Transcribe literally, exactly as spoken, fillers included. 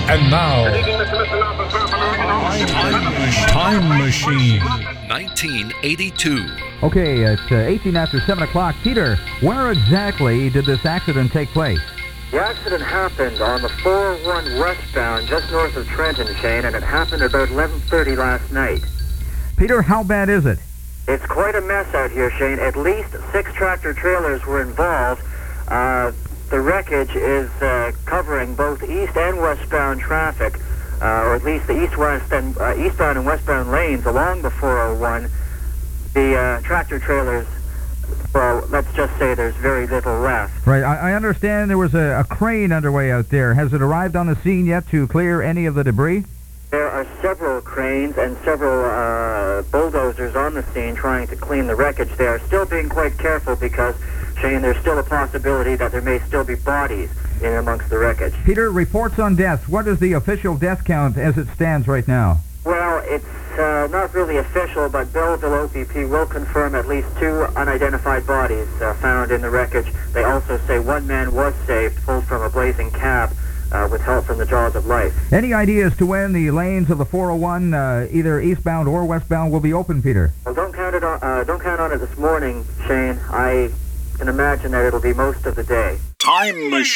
And now, Time Machine. nineteen eighty-two. Okay, it's uh, eighteen after seven o'clock. Peter, where exactly did this accident take place? The accident happened on the four oh one westbound, just north of Trenton, Shane, and it happened about eleven thirty last night. Peter, how bad is it? It's quite a mess out here, Shane. At least six tractor trailers were involved. Uh, the wreckage is uh, covering both east and westbound traffic, uh, or at least the east-west and uh, eastbound and westbound lanes along the four oh one. The uh, tractor trailers, well, let's just say there's very little left. Right, I, I understand there was a, a crane underway out there. Has it arrived on the scene yet to clear any of the debris? There are several cranes and several uh, bulldozers on the scene trying to clean the wreckage. They are still being quite careful because, Shane, there's still a possibility that there may still be bodies in amongst the wreckage. Peter, reports on deaths. What is the official death count as it stands right now? Well, it's uh, not really official, but Belleville O P P will confirm at least two unidentified bodies uh, found in the wreckage. They also say one man was saved, pulled from a blazing cab uh, with help from the jaws of life. Any idea as to when the lanes of the four oh one, uh, either eastbound or westbound, will be open, Peter? Well, don't count it on, uh, don't count on it this morning, Shane. I can imagine that it'll be most of the day. Time Machine.